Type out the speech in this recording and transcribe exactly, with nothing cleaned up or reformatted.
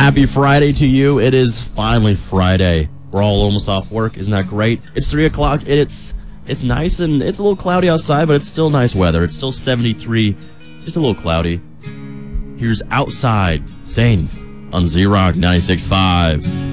Happy Friday to you. It is finally Friday. We're all almost off work. Isn't that great? It's three o'clock. And it's it's nice and it's a little cloudy outside, but it's still nice weather. It's still seventy-three, just a little cloudy. Here's Outside, staying on Z-Rock ninety-six point five.